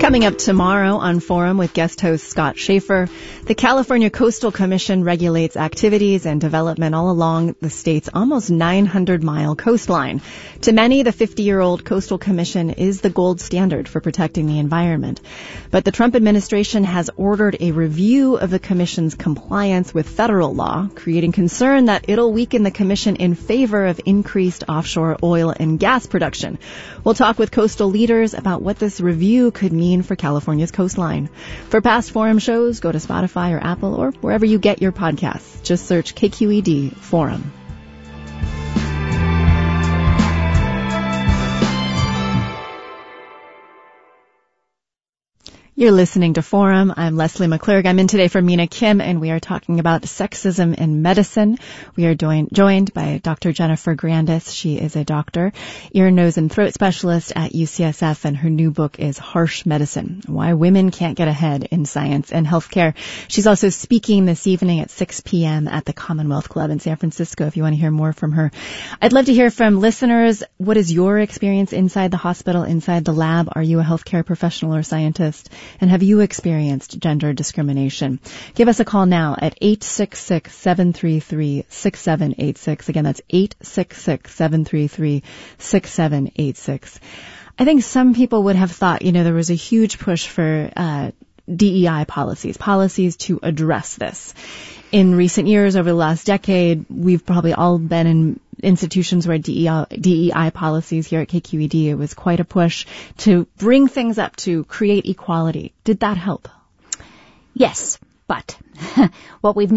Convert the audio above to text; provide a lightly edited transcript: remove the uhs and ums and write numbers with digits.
Coming up tomorrow on Forum with guest host Scott Schaefer, the California Coastal Commission regulates activities and development all along the state's almost 900-mile coastline. To many, the 50-year-old Coastal Commission is the gold standard for protecting the environment. But the Trump administration has ordered a review of the commission's compliance with federal law, creating concern that it'll weaken the commission in favor of increased offshore oil and gas production. We'll talk with coastal leaders about what this review could mean for California's coastline. For past Forum shows, go to Spotify or Apple or wherever you get your podcasts. Just search KQED Forum. You're listening to Forum. I'm Leslie McClurg. I'm in today for Mina Kim, and we are talking about sexism in medicine. We are joined by Dr. Jennifer Grandis. She is a doctor, ear, nose, and throat specialist at UCSF, and her new book is Harsh Medicine: Why Women Can't Get Ahead in Science and Healthcare. She's also speaking this evening at 6 p.m. at the Commonwealth Club in San Francisco if you want to hear more from her. I'd love to hear from listeners. What is your experience inside the hospital, inside the lab? Are you a healthcare professional or scientist? And have you experienced gender discrimination? Give us a call now at 866-733-6786. Again, that's 866-733-6786. I think some people would have thought, there was a huge push for DEI policies to address this. In recent years, over the last decade, we've probably all been in institutions where DEI policies. Here at KQED, it was quite a push to bring things up to create equality. Did that help? Yes, but what we've